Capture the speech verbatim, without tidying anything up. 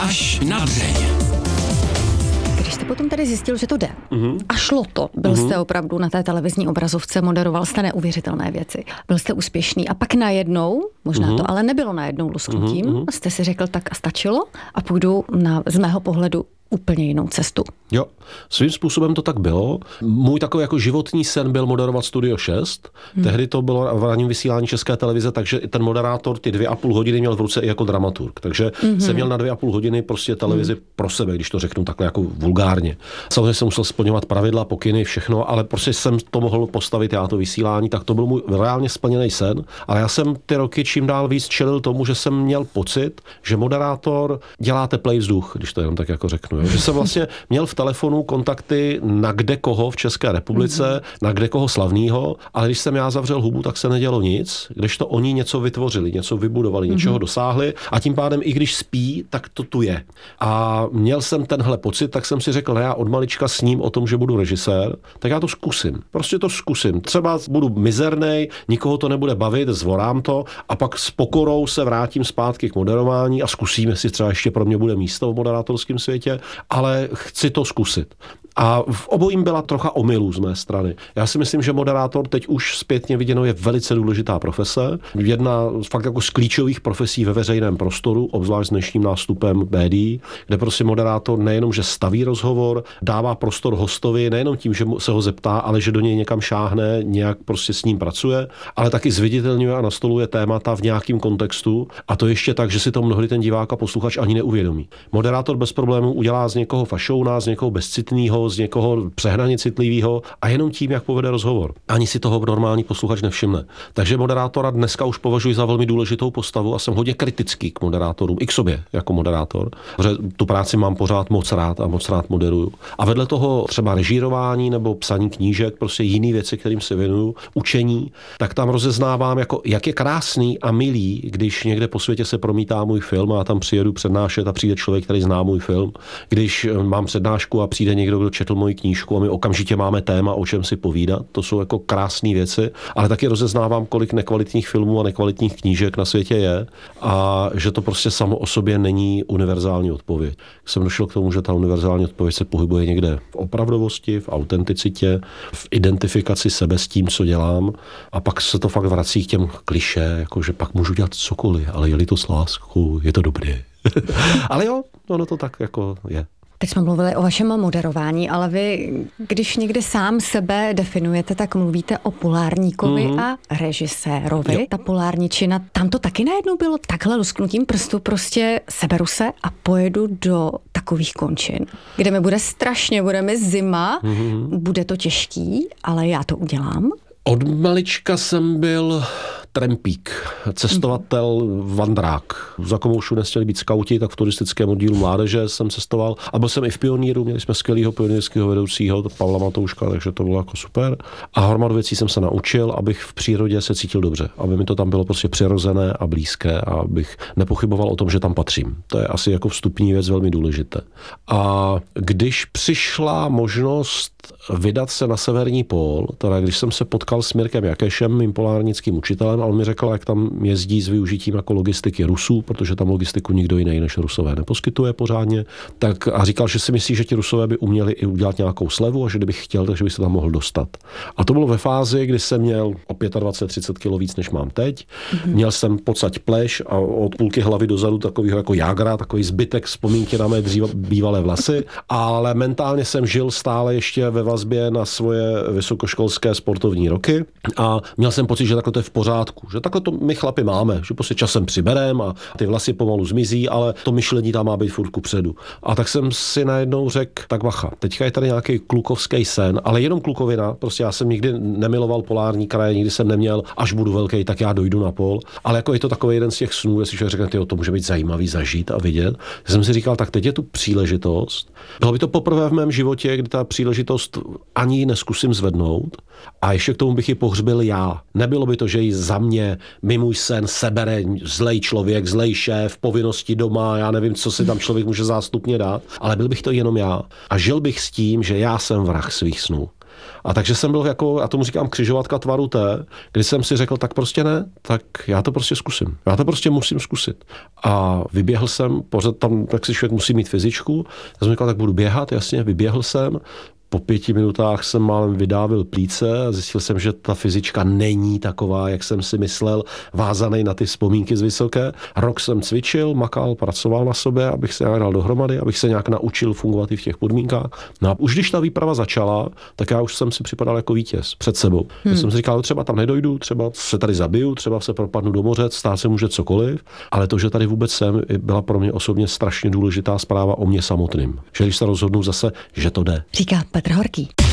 Až na dřeň. Když jste potom tady zjistil, že to jde Mm-hmm. a šlo to, byl Mm-hmm. jste opravdu na té televizní obrazovce, moderoval jste neuvěřitelné věci, byl jste úspěšný a pak najednou, možná Mm-hmm. to ale nebylo najednou lusknutím, Mm-hmm. jste si řekl tak a stačilo a půjdu na, z mého pohledu úplně jinou cestu. Jo, svým způsobem to tak bylo. Můj takový jako životní sen byl moderovat Studio šest. Hmm. Tehdy to bylo v ranním vysílání České televize, takže ten moderátor ty dvě a půl hodiny měl v ruce i jako dramaturg. Takže hmm. jsem měl na dvě a půl hodiny prostě televizi hmm. pro sebe, když to řeknu takhle jako vulgárně. Samozřejmě jsem musel splňovat pravidla, pokyny, všechno, ale prostě jsem to mohl postavit já to vysílání, tak to byl můj reálně splněný sen. Ale já jsem ty roky čím dál víc čelil tomu, že jsem měl pocit, že moderátor dělá teplej vzduch, když to jenom tak jako řeknu. Že jsem vlastně měl v telefonu kontakty na kde koho v České republice, mm-hmm. na kde koho slavného, ale když jsem já zavřel hubu, tak se nedělo nic, kdežto oni něco vytvořili, něco vybudovali, mm-hmm. něčeho dosáhli a tím pádem i když spí, tak to tu je. A měl jsem tenhle pocit, tak jsem si řekl, ne, já od malička sním o tom, že budu režisér, tak já to zkusím. Prostě to zkusím. Třeba budu mizernej, nikoho to nebude bavit, zvorám to a pak s pokorou se vrátím zpátky k moderování a zkusím, jestli třeba ještě pro mě bude místo v moderátorském světě, ale chci to zkusit. A v obojím byla trocha omylů z mé strany. Já si myslím, že moderátor teď už zpětně viděno je velice důležitá profese. Jedna fakt jako z klíčových profesí ve veřejném prostoru, obzvlášť s dnešním nástupem médií, kde prostě moderátor nejenom, že staví rozhovor, dává prostor hostovi, nejenom tím, že se ho zeptá, ale že do něj někam šáhne, nějak prostě s ním pracuje, ale taky zviditelňuje a nastoluje témata v nějakém kontextu. A to ještě tak, že si to mnohdy ten divák a posluchač ani neuvědomí. Moderátor bez problémů udělá z někoho fašouna, z někoho bezcitného, z někoho přehnaně citlivého a jenom tím, jak povede rozhovor. Ani si toho normální posluchač nevšimne. Takže moderátora dneska už považuji za velmi důležitou postavu a jsem hodně kritický k moderátorům, i k sobě jako moderátor, protože tu práci mám pořád moc rád a moc rád moderuju. A vedle toho třeba režírování nebo psaní knížek, prostě jiný věci, kterým se věnuju, učení, tak tam rozeznávám, jako, jak je krásný a milý, když někde po světě se promítá můj film a já tam přijedu přednášet a přijde člověk, který zná můj film. Když mám přednášku a přijde někdo, kdo četl moji knížku a my okamžitě máme téma, o čem si povídat. To jsou jako krásné věci, ale taky rozeznávám, kolik nekvalitních filmů a nekvalitních knížek na světě je a že to prostě samo o sobě není univerzální odpověď. Jsem došel k tomu, že ta univerzální odpověď se pohybuje někde v opravdovosti, v autenticitě, v identifikaci sebe s tím, co dělám a pak se to fakt vrací k těm klišé, jako že pak můžu dělat cokoliv, ale je-li to s láskou, je to dobré. Ale jo, ono to tak jako je. Teď jsme mluvili o vašem moderování, ale vy, když někdy sám sebe definujete, tak mluvíte o polárníkovi mm-hmm. a režisérovi. Jo. Ta polárničina, tam to taky najednou bylo takhle lusknutím prstu, prostě seberu se a pojedu do takových končin, kde mi bude strašně, bude mi zima, mm-hmm. bude to těžký, ale já to udělám. Od malička jsem byl trampík, cestovatel, vandrák. Za Komoušu nechtěli být skauti, tak v turistickém oddílu mládeže jsem cestoval. A byl jsem i v Pionýru, měli jsme skvělého pionýrského vedoucího, Pavla Matouška, takže to bylo jako super. A hromadu věcí jsem se naučil, abych v přírodě se cítil dobře. Aby mi to tam bylo prostě přirozené a blízké a abych nepochyboval o tom, že tam patřím. To je asi jako vstupní věc velmi důležité. A když přišla možnost vydat se na severní pól, teda když jsem se potkal s Mirkem Jakešem, mým polárnickým učitelem, a on mi řekl, jak tam jezdí s využitím jako logistiky Rusů, protože tam logistiku nikdo jiný než Rusové neposkytuje pořádně, tak a říkal, že si myslí, že ti Rusové by uměli i udělat nějakou slevu a že kdybych chtěl, takže by se tam mohl dostat. A to bylo ve fázi, kdy jsem měl o dvacet pět třicet kilo víc, než mám teď. Mm-hmm. Měl jsem pocať pleš a od půlky hlavy dozadu takovýho jako jágra, takový zbytek vzpomínky na mé dříve bývalé vlasy, ale mentálně jsem žil stále ještě ve vazbě na svoje vysokoškolské sportovní roky a měl jsem pocit, že takhle to je v pořádku, že takhle to my chlapi máme, že prostě časem přiberem a ty vlasy pomalu zmizí, ale to myšlení tam má být furt kupředu. A tak jsem si najednou řekl, tak bacha, teďka je tady nějaký klukovský sen, ale jenom klukovina, prostě já jsem nikdy nemiloval polární kraje, nikdy jsem neměl, až budu velký, tak já dojdu na pol, ale jako je to takový jeden z těch snů, jestli člověk řekne, ty, to může být zajímavý zažít a vidět. Já jsem si říkal, tak teď je tu příležitost. Bylo by to poprvé v mém životě, kdy ta příležitost ani neskusím zvednout a ještě k tomu bych ji pohřbil já. Nebylo by to, že ji za mě, mi můj sen sebere zlej člověk, zlej šéf, povinnosti doma, já nevím, co si tam člověk může zástupně dát, ale byl bych to jenom já. A žil bych s tím, že já jsem vrah svých snů. A takže jsem byl jako, já tomu říkám křižovatka tvaru T, kdy jsem si řekl, tak prostě ne, tak já to prostě zkusím. Já to prostě musím zkusit. A vyběhl jsem, pořád tam, tak si člověk musí mít fyzičku, tak jsem říkal, tak budu běhat, jasně, vyběhl jsem. Po pěti minutách jsem málem vydávil plíce a zjistil jsem, že ta fyzička není taková, jak jsem si myslel, vázaný na ty vzpomínky z vysoké. Rok jsem cvičil, makal, pracoval na sobě, abych se nějak dal dohromady, abych se nějak naučil fungovat i v těch podmínkách. No a už když ta výprava začala, tak já už jsem si připadal jako vítěz před sebou. Hmm. Já jsem si říkal, třeba tam nedojdu, třeba se tady zabiju, třeba se propadnu do moře, stát se může cokoliv, ale to, že tady vůbec jsem, byla pro mě osobně strašně důležitá zpráva o mě samotným. Že když se rozhodnu zase, že to jde. Říká Petr Horký.